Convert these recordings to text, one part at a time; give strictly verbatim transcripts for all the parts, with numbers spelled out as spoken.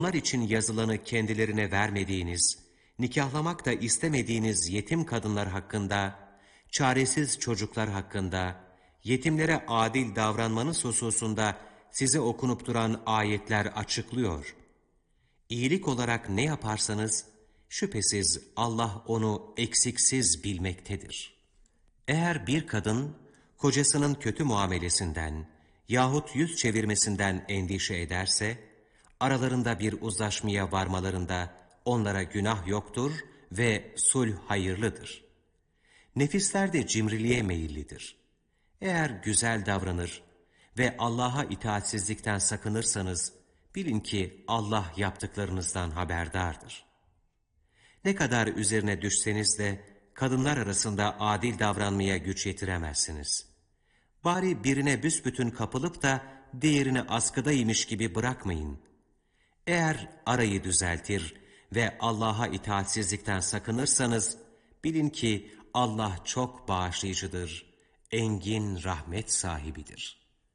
Onlar için yazılanı kendilerine vermediğiniz, nikahlamak da istemediğiniz yetim kadınlar hakkında, çaresiz çocuklar hakkında, yetimlere adil davranmanız hususunda size okunup duran ayetler açıklıyor. İyilik olarak ne yaparsanız, şüphesiz Allah onu eksiksiz bilmektedir. Eğer bir kadın, kocasının kötü muamelesinden yahut yüz çevirmesinden endişe ederse, aralarında bir uzlaşmaya varmalarında onlara günah yoktur ve sulh hayırlıdır. Nefisler de cimriliğe meyillidir. Eğer güzel davranır ve Allah'a itaatsizlikten sakınırsanız, bilin ki Allah yaptıklarınızdan haberdardır. Ne kadar üzerine düşseniz de, kadınlar arasında adil davranmaya güç yetiremezsiniz. Bari birine büsbütün kapılıp da, diğerini askıdaymış gibi bırakmayın. Eğer arayı düzeltir ve Allah'a itaatsizlikten sakınırsanız, bilin ki Allah çok bağışlayıcıdır, engin rahmet sahibidir.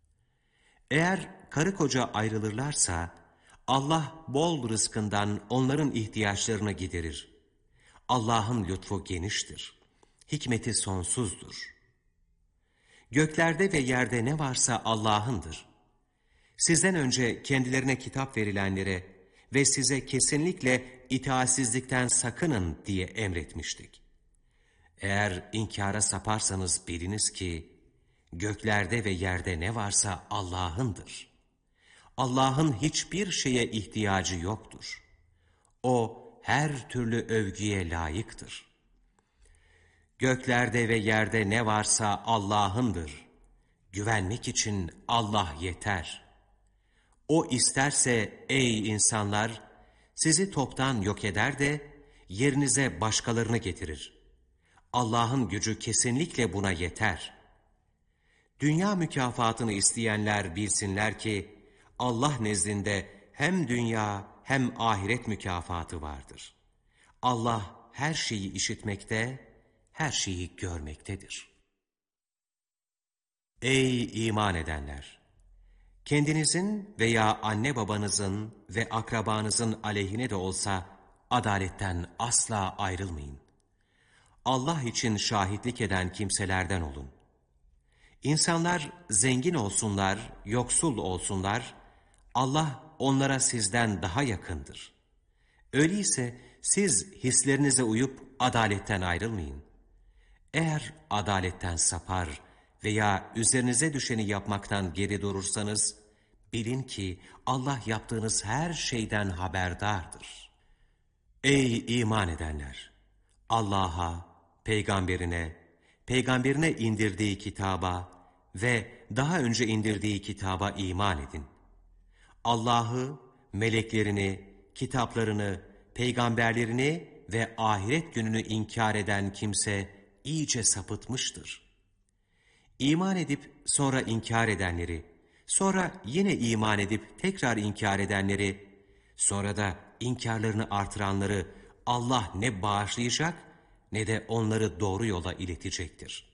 Eğer karı koca ayrılırlarsa, Allah bol rızkından onların ihtiyaçlarını giderir. Allah'ın lütfu geniştir, hikmeti sonsuzdur. Göklerde ve yerde ne varsa Allah'ındır. Sizden önce kendilerine kitap verilenlere ve size kesinlikle itaatsizlikten sakının diye emretmiştik. Eğer inkara saparsanız biliniz ki, göklerde ve yerde ne varsa Allah'ındır. Allah'ın hiçbir şeye ihtiyacı yoktur. O her türlü övgüye layıktır. Göklerde ve yerde ne varsa Allah'ındır. Güvenmek için Allah yeter. O isterse ey insanlar, sizi toptan yok eder de yerinize başkalarını getirir. Allah'ın gücü kesinlikle buna yeter. Dünya mükafatını isteyenler bilsinler ki, Allah nezdinde hem dünya hem ahiret mükafatı vardır. Allah her şeyi işitmekte, her şeyi görmektedir. Ey iman edenler! Kendinizin veya anne babanızın ve akrabanızın aleyhine de olsa adaletten asla ayrılmayın. Allah için şahitlik eden kimselerden olun. İnsanlar zengin olsunlar, yoksul olsunlar, Allah onlara sizden daha yakındır. Öyleyse siz hislerinize uyup adaletten ayrılmayın. Eğer adaletten sapar veya üzerinize düşeni yapmaktan geri durursanız, bilin ki Allah yaptığınız her şeyden haberdardır. Ey iman edenler! Allah'a, peygamberine, peygamberine indirdiği kitaba ve daha önce indirdiği kitaba iman edin. Allah'ı, meleklerini, kitaplarını, peygamberlerini ve ahiret gününü inkar eden kimse iyice sapıtmıştır. İman edip sonra inkar edenleri, sonra yine iman edip tekrar inkar edenleri, sonra da inkarlarını artıranları Allah ne bağışlayacak ne de onları doğru yola iletecektir.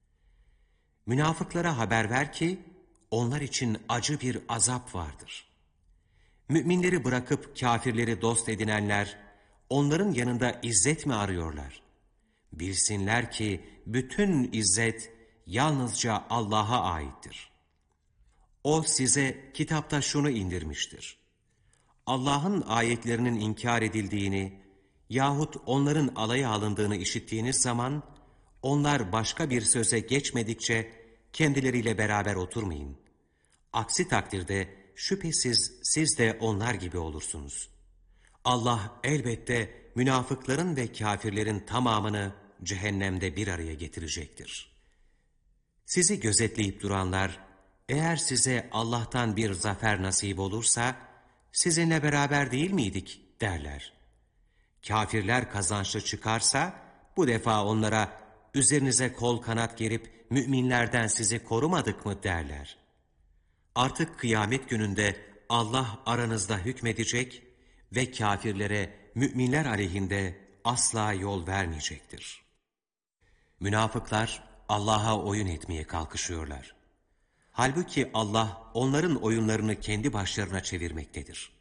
Münafıklara haber ver ki onlar için acı bir azap vardır. Müminleri bırakıp kâfirleri dost edinenler onların yanında izzet mi arıyorlar? Bilsinler ki bütün izzet yalnızca Allah'a aittir. O size kitapta şunu indirmiştir. Allah'ın ayetlerinin inkar edildiğini yahut onların alaya alındığını işittiğiniz zaman, onlar başka bir söze geçmedikçe kendileriyle beraber oturmayın. Aksi takdirde şüphesiz siz de onlar gibi olursunuz. Allah elbette münafıkların ve kâfirlerin tamamını cehennemde bir araya getirecektir. Sizi gözetleyip duranlar, eğer size Allah'tan bir zafer nasip olursa, sizinle beraber değil miydik derler. Kâfirler kazançlı çıkarsa, bu defa onlara, üzerinize kol kanat gerip müminlerden sizi korumadık mı derler. Artık kıyamet gününde Allah aranızda hükmedecek ve kâfirlere müminler aleyhinde asla yol vermeyecektir. Münafıklar Allah'a oyun etmeye kalkışıyorlar. Halbuki Allah onların oyunlarını kendi başlarına çevirmektedir.